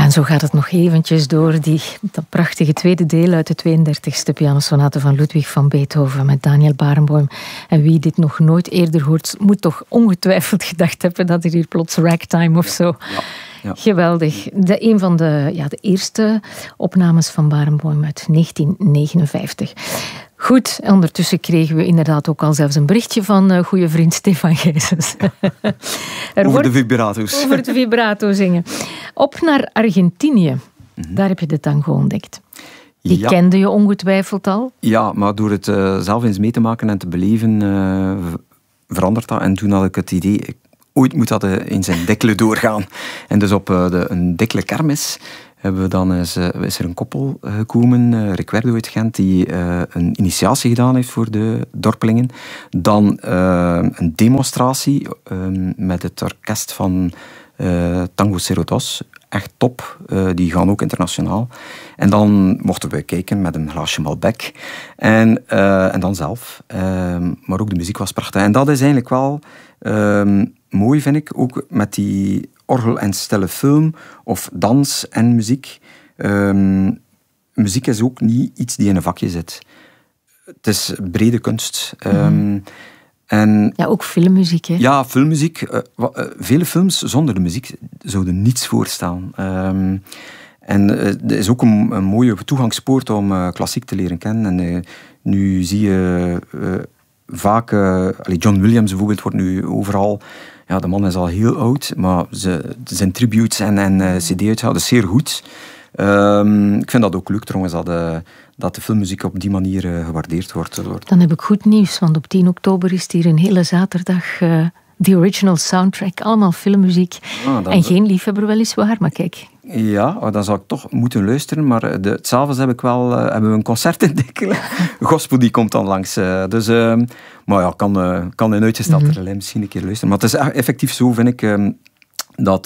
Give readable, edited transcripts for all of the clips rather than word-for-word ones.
en zo gaat het nog eventjes door. Dat prachtige tweede deel uit de 32e pianosonate van Ludwig van Beethoven met Daniel Barenboim. En wie dit nog nooit eerder hoort, moet toch ongetwijfeld gedacht hebben dat er hier plots ragtime of zo. Ja. Geweldig. Een van de eerste opnames van Barenboim uit 1959. Goed, ondertussen kregen we inderdaad ook al zelfs een berichtje van goede vriend Stefan Gijsens. Over de vibrato's. Over de vibrato zingen. Op naar Argentinië. Daar heb je de tango ontdekt. Die kende je ongetwijfeld al. Ja, maar door het zelf eens mee te maken en te beleven, verandert dat. En toen had ik het idee, ooit moet dat in zijn Dikkelen doorgaan. En dus op een Dikkelen kermis is er een koppel gekomen, Ricardo uit Gent, die een initiatie gedaan heeft voor de dorpelingen. Dan een demonstratie met het orkest van Tango Cerotos. Echt top. Die gaan ook internationaal. En dan mochten we kijken met een glaasje Malbec. En dan zelf. Maar ook de muziek was prachtig. En dat is eigenlijk wel mooi, vind ik. Ook met die orgel en stille film. Of dans en muziek. Muziek is ook niet iets die in een vakje zit. Het is brede kunst. En, ook filmmuziek, hè? Ja, filmmuziek. Vele films zonder de muziek zouden niets voorstellen. En er is ook een mooie toegangspoort om klassiek te leren kennen. En nu zie je vaak... John Williams bijvoorbeeld wordt nu overal... Ja, de man is al heel oud, maar zijn tributes en cd-uitgaven, dat is zeer goed. Ik vind dat ook leuk trouwens, dat de filmmuziek op die manier gewaardeerd wordt. Dan heb ik goed nieuws, want op 10 oktober is hier een hele zaterdag de original soundtrack. Allemaal filmmuziek. En geen liefhebber weliswaar, maar kijk. Ja, dan zou ik toch moeten luisteren, maar 's avonds hebben we een concert in Dikkelen. Gospel die komt dan langs. Maar ja, kan in uitgesteld relais misschien een keer luisteren. Maar het is effectief zo, vind ik... Dat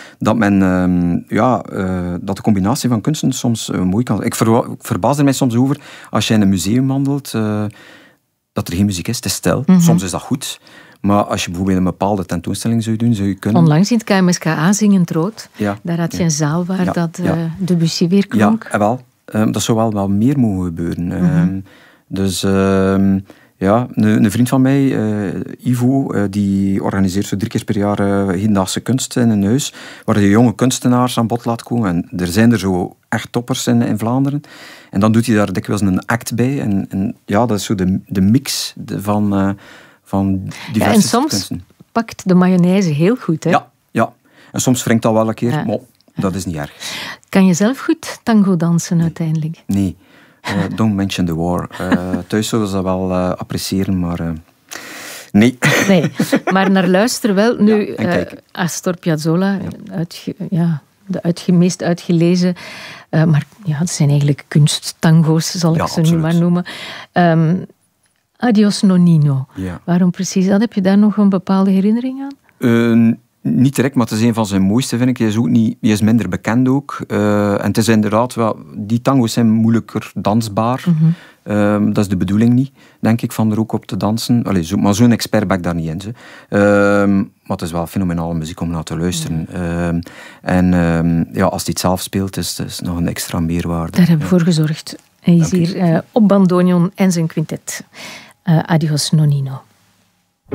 de combinatie van kunsten soms mooi kan zijn. Ik verbaas er mij soms over, als je in een museum wandelt, dat er geen muziek is. Het is stil. Soms is dat goed. Maar als je bijvoorbeeld een bepaalde tentoonstelling zou doen, zou je kunnen... Onlangs in het KMSKA Zingend Rood, daar had je een zaal waar Debussy weer klonk. Ja, wel. Dat zou wel meer mogen gebeuren. Een vriend van mij, Ivo, die organiseert zo 3 keer per jaar hedendaagse kunst in een huis, waar je jonge kunstenaars aan bod laat komen. En er zijn er zo echt toppers in Vlaanderen. En dan doet hij daar dikwijls een act bij. En dat is zo de mix van diverse en soms kunsten. Pakt de mayonaise heel goed, hè? Ja. En soms wringt dat wel een keer, maar dat is niet erg. Kan je zelf goed tango dansen uiteindelijk? Nee. Don't mention the war. Thuis zouden ze dat wel appreciëren, maar nee. Nee, maar naar luisteren wel. Nu, Astor Piazzolla, de meest uitgelezen, maar het zijn eigenlijk kunsttango's, zal ik ze nu maar noemen. Adios Nonnino. Ja. Waarom precies dat? Heb je daar nog een bepaalde herinnering aan? Niet direct, maar het is een van zijn mooiste, vind ik. Hij is minder bekend ook. En het is inderdaad, die tango's zijn moeilijker dansbaar. Dat is de bedoeling niet, denk ik, van er ook op te dansen. Maar zo'n expert ben ik daar niet in. Maar het is wel fenomenale muziek om naar te luisteren. Als hij het zelf speelt, is het nog een extra meerwaarde. Daar hebben we voor gezorgd. Hij is hier op bandoneon en zijn quintet. Adios Nonnino.